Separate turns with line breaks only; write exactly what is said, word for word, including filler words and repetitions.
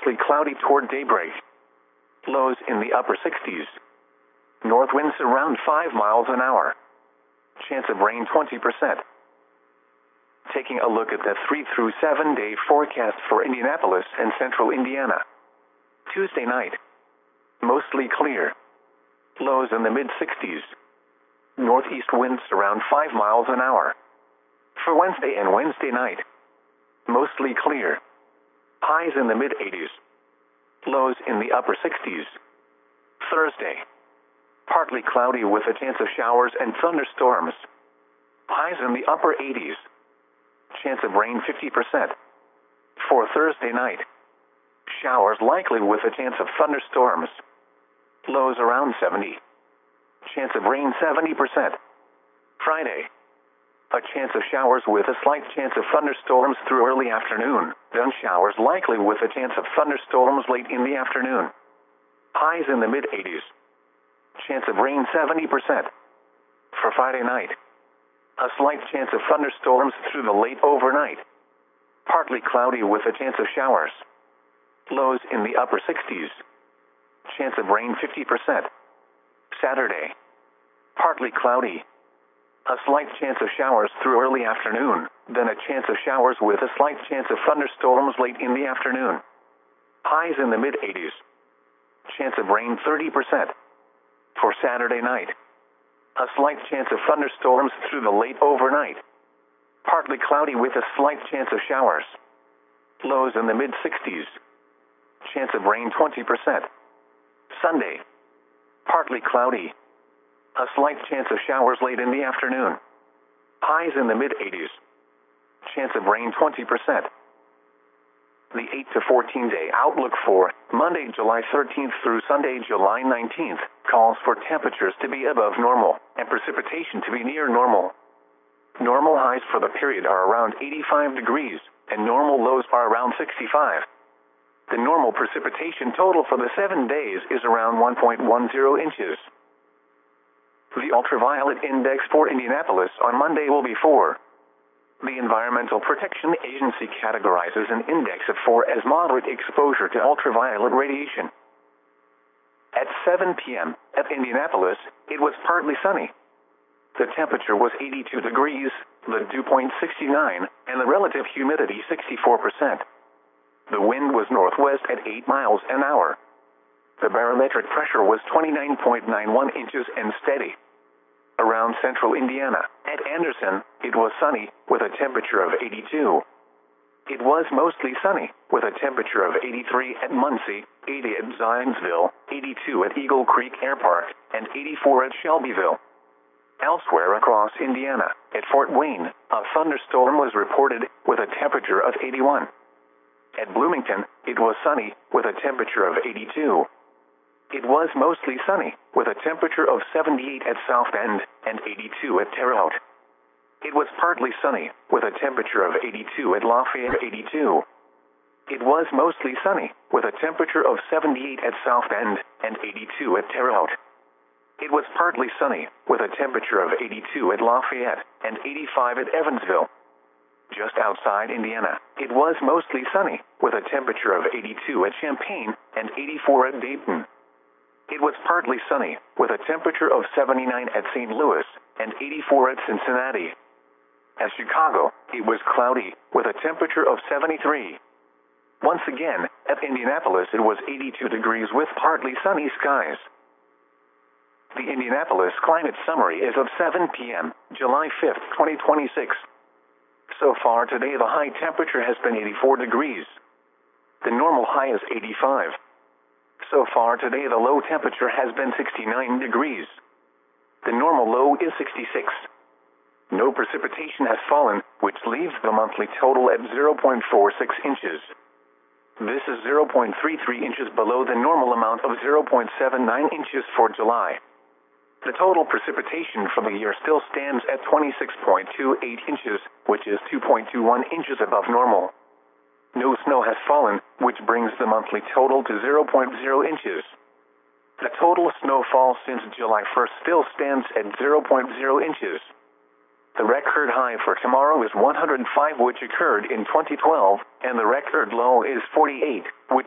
mostly cloudy toward daybreak. Lows in the upper sixties. North winds around five miles an hour. Chance of rain twenty percent. Taking a look at the three through seven day forecast for Indianapolis and central Indiana. Tuesday night. Mostly clear. Lows in the mid sixties. Northeast winds around five miles an hour. For Wednesday and Wednesday night. Mostly clear. Highs in the mid eighties. Lows in the upper sixties. Thursday. Partly cloudy with a chance of showers and thunderstorms. Highs in the upper eighties. Chance of rain fifty percent. For Thursday night. Showers likely with a chance of thunderstorms. Lows around seventy. Chance of rain seventy percent. Friday. A chance of showers with a slight chance of thunderstorms through early afternoon, then showers likely with a chance of thunderstorms late in the afternoon. Highs in the mid eighties. Chance of rain seventy percent. For Friday night. A slight chance of thunderstorms through the late overnight. Partly cloudy with a chance of showers. Lows in the upper sixties. Chance of rain fifty percent. Saturday. Partly cloudy. A slight chance of showers through early afternoon, then a chance of showers with a slight chance of thunderstorms late in the afternoon. Highs in the mid eighties. Chance of rain thirty percent. For Saturday night. A slight chance of thunderstorms through the late overnight. Partly cloudy with a slight chance of showers. Lows in the mid sixties. Chance of rain twenty percent. Sunday. Partly cloudy. A slight chance of showers late in the afternoon. Highs in the mid eighties. Chance of rain twenty percent. The eight to fourteen day outlook for Monday, July thirteenth through Sunday, July nineteenth, calls for temperatures to be above normal and precipitation to be near normal. Normal highs for the period are around eighty-five degrees, and normal lows are around sixty-five. The normal precipitation total for the seven days is around one point one zero inches. The ultraviolet index for Indianapolis on Monday will be four. The Environmental Protection Agency categorizes an index of four as moderate exposure to ultraviolet radiation. At seven p m at Indianapolis, it was partly sunny. The temperature was eighty-two degrees, the dew point sixty-nine, and the relative humidity sixty-four percent. The wind was northwest at eight miles an hour. The barometric pressure was twenty-nine point nine one inches and steady. Around central Indiana, at Anderson, it was sunny, with a temperature of eighty-two. It was mostly sunny, with a temperature of eighty-three at Muncie, eighty at Zionsville, eighty-two at Eagle Creek Air Park, and eighty-four at Shelbyville. Elsewhere across Indiana, at Fort Wayne, a thunderstorm was reported, with a temperature of eighty-one. At Bloomington, it was sunny, with a temperature of eighty-two. It was mostly sunny, with a temperature of seventy-eight at South Bend, and eighty-two at Terre Haute. It was partly sunny, with a temperature of eighty-two at Lafayette, eighty-two. It was mostly sunny, with a temperature of seventy-eight at South Bend, and eighty-two at Terre Haute. It was partly sunny, with a temperature of eighty-two at Lafayette, and eighty-five at Evansville. Just outside Indiana, it was mostly sunny, with a temperature of eighty-two at Champaign, and eighty-four at Dayton. It was partly sunny, with a temperature of seventy-nine at Saint Louis, and eighty-four at Cincinnati. At Chicago, it was cloudy, with a temperature of seventy-three. Once again, at Indianapolis it was eighty-two degrees with partly sunny skies. The Indianapolis Climate Summary is of seven p m, July fifth, twenty twenty-six. So far today the high temperature has been eighty-four degrees. The normal high is eighty-five. So far today the low temperature has been sixty-nine degrees. The normal low is sixty-six. No precipitation has fallen, which leaves the monthly total at zero point four six inches. This is zero point three three inches below the normal amount of zero point seven nine inches for July. The total precipitation for the year still stands at twenty-six point two eight inches, which is two point two one inches above normal. No snow has fallen, which brings the monthly total to zero point zero inches. The total snowfall since July first still stands at zero point zero inches. The record high for tomorrow is one hundred five, which occurred in twenty twelve, and the record low is forty-eight, which